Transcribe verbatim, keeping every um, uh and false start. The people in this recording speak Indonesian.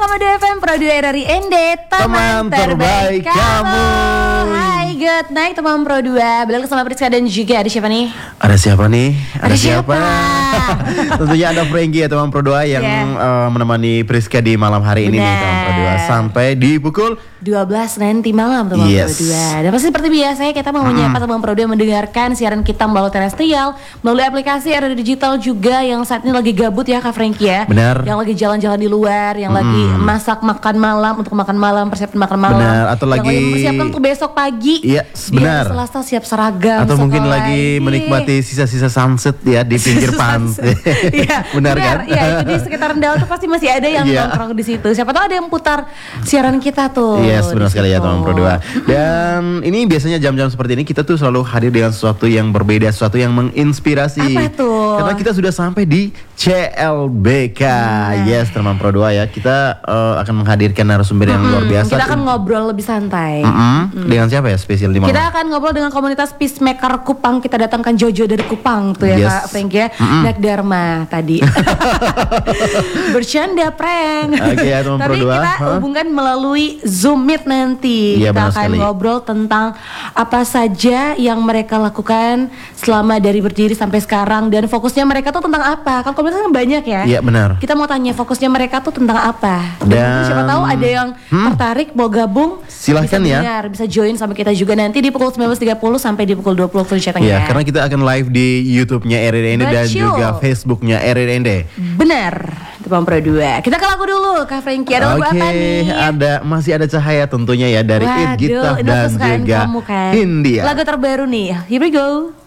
koma dua F M Pro dua R R I N D, teman terbaik kamu. Hai, good night teman Pro dua. Balik sama Priska dan juga ada siapa nih? Ada siapa nih? Ada siapa? Tentunya ada Frankie ya teman Pro dua yang Yeah. uh, menemani Priska di malam hari ini nih teman Pro dua sampai di pukul dua belas nanti malam teman Yes. Pro dua. Dan pasti seperti biasanya kita mau menyapa teman Pro dua mendengarkan siaran kita melalui terestrial, melalui aplikasi R R I Digital juga yang saat ini lagi gabut ya Kak Frankie ya. Benar. Yang lagi jalan-jalan di luar, yang lagi masak makan malam untuk makan malam, persiapan makan malam. Benar, atau yang lagi- mempersiapkan untuk besok pagi. Iya, Di benar. hari Selasa siap seragam. atau mungkin sekolah. lagi Ih. menikmati sisa-sisa sunset ya di pinggir pantai. Iya, Benar kan? Iya, itu di sekitar Rendau tuh pasti masih ada yang Iya. nongkrong di situ. Siapa tahu ada yang putar siaran kita tuh. Yes, di benar sekali ya situ. teman Pro dua. Dan ini biasanya jam-jam seperti ini kita tuh selalu hadir dengan sesuatu yang berbeda, sesuatu yang menginspirasi. Apa tuh? Karena kita sudah sampai di C L B K. Nah. Yes, teman Pro dua ya. Kita uh, akan menghadirkan narasumber yang luar biasa. Kita akan ngobrol lebih santai. Mm-mm. Dengan siapa ya spesial di malam? Kita akan ngobrol dengan komunitas Peacemaker Kupang. Kita datangkan Jojo dari Kupang tuh ya Yes. Kak Frank ya. Dak Dharma tadi. Bercanda prank. Oke ya, teman Tapi Pro dua. kita Hah? hubungkan melalui Zoom Meet nanti. Iya, Kita benar akan sekali. ngobrol tentang apa saja yang mereka lakukan selama dari berdiri sampai sekarang dan fokusnya mereka tuh tentang apa? Kan komunitas kan banyak ya. Iya, benar. Kita mau tanya fokusnya mereka tuh tentang apa? Dan- mungkin siapa tahu ada yang tertarik mau gabung. Silahkan bisa ya. dengar, bisa join sama kita juga nanti di pukul sembilan belas tiga puluh sampai di pukul dua puluh waktu chatting Ya, ya. karena kita akan live di YouTube-nya R R I N D dan Betul. juga Facebook-nya R R I N D. Benar, Teman Pro dua. Kita ke lagu dulu, Kak Frankie. Ada lagu Oke, apa nih? ada masih ada cahaya tentunya ya dari It Gita ini dan kesukaan juga kamu kan. India. Lagu terbaru nih. Here we go.